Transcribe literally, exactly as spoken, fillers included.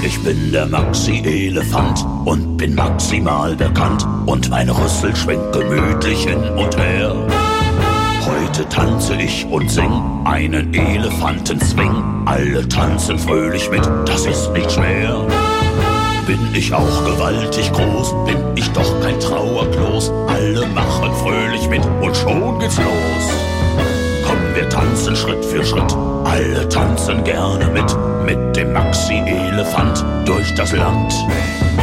Ich bin der Maxi-Elefant und bin maximal bekannt und mein Rüssel schwenkt gemütlich hin und her. Heute tanze ich und sing einen Elefantenswing. Alle tanzen fröhlich mit, das ist nicht schwer. Bin ich auch gewaltig groß, bin ich doch kein Trauerklos. Alle machen fröhlich mit und schon geht's los. Komm, wir tanzen Schritt für Schritt, alle tanzen gerne mit, mit dem Maxi-Elefant durch das Land.